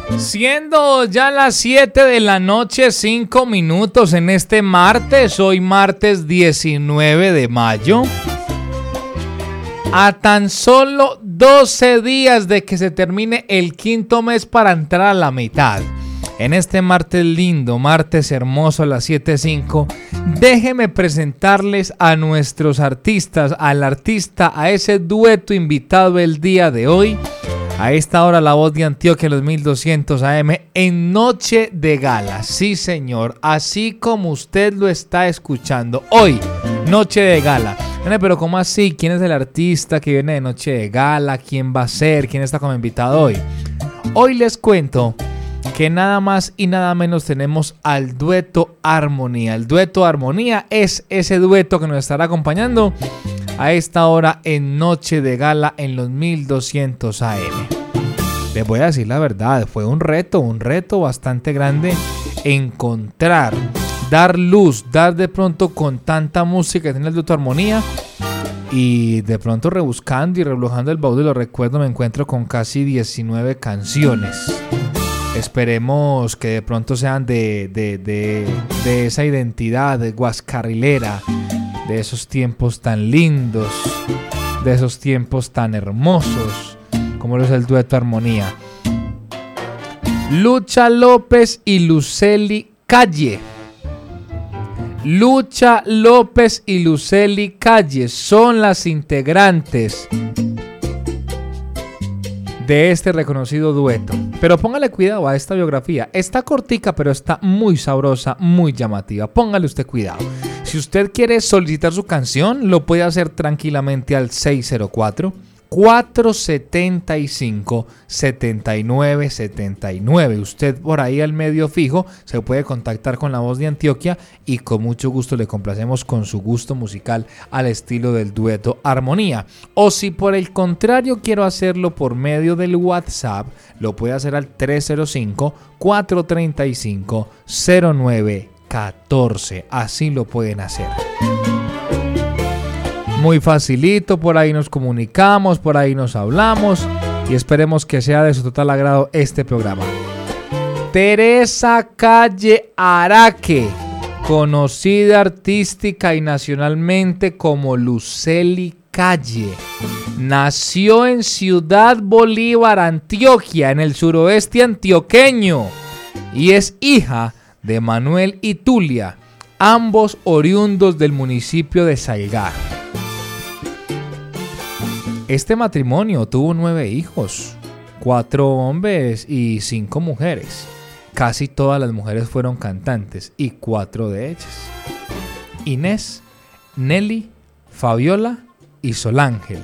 Siendo ya las 7 de la noche, 5 minutos en este martes, hoy martes 19 de mayo. A tan solo 12 días de que se termine el quinto mes para entrar a la mitad. En este martes lindo, martes hermoso a las 7:05, déjenme presentarles a nuestros artistas, al artista, a ese dueto invitado el día de hoy. A esta hora la voz de Antioquia en los 1200 AM en Noche de Gala. Sí, señor, así como usted lo está escuchando. Hoy, Noche de Gala. Pero ¿cómo así? ¿Quién es el artista que viene de Noche de Gala? ¿Quién va a ser? ¿Quién está como invitado hoy? Hoy les cuento que nada más y nada menos tenemos al dueto Armonía. El dueto Armonía es ese dueto que nos estará acompañando a esta hora en Noche de Gala en los 1200 AM. Les voy a decir la verdad, fue un reto bastante grande encontrar, dar luz, dar de pronto con tanta música que tiene el dueto Armonía. Y de pronto rebuscando y rebujando el baúl de los recuerdos me encuentro con casi 19 canciones. Esperemos que de pronto sean de esa identidad de guascarrilera, de esos tiempos tan lindos, de esos tiempos tan hermosos, como lo es el dueto Armonía. Lucha López y Lucely Calle. Lucha López y Lucely Calle son las integrantes de este reconocido dueto. Pero póngale cuidado a esta biografía. Está cortica, pero está muy sabrosa, muy llamativa. Póngale usted cuidado. Si usted quiere solicitar su canción, lo puede hacer tranquilamente al 604-475-7979. Usted por ahí al medio fijo se puede contactar con la voz de Antioquia y con mucho gusto le complacemos con su gusto musical al estilo del dueto Armonía. O si por el contrario quiero hacerlo por medio del WhatsApp, lo puede hacer al 305-435-0914. Así lo pueden hacer. Muy facilito, por ahí nos comunicamos, por ahí nos hablamos y esperemos que sea de su total agrado este programa. Teresa Calle Araque, conocida artística y nacionalmente como Lucely Calle, nació en Ciudad Bolívar, Antioquia, en el suroeste antioqueño, y es hija de Manuel y Tulia, ambos oriundos del municipio de Salgar. Este matrimonio tuvo 9 hijos, 4 hombres y 5 mujeres. Casi todas las mujeres fueron cantantes y 4 de ellas: Inés, Nelly, Fabiola y Solángel.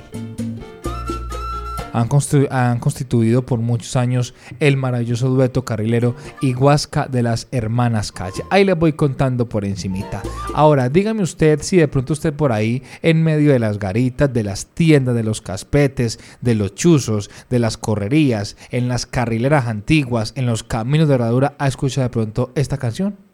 Han constituido por muchos años el maravilloso dueto carrilero y guasca de las hermanas Calle. Ahí les voy contando por encimita. Ahora, dígame usted si de pronto usted por ahí, en medio de las garitas, de las tiendas, de los caspetes, de los chuzos, de las correrías, en las carrileras antiguas, en los caminos de herradura, ha escuchado de pronto esta canción.